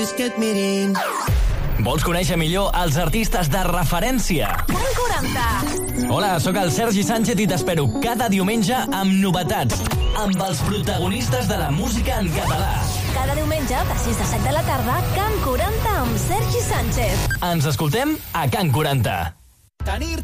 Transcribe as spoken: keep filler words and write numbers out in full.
Vols conèixer millor els artistes de referència? Can quaranta. Hola, sóc el Sergi Sánchez i t'espero cada diumenge amb novetats, amb els protagonistes de la música en català. Cada diumenge, de sis a set de la tarda, Can quaranta amb Sergi Sánchez. Ens escoltem a Can quaranta. Tenir